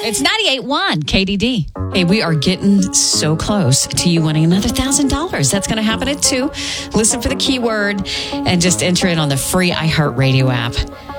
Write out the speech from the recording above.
It's 98.1 KDD. Hey, we are getting so close to you winning another $1,000. That's going to happen at 2. Listen for the keyword and just enter it on the free iHeartRadio app.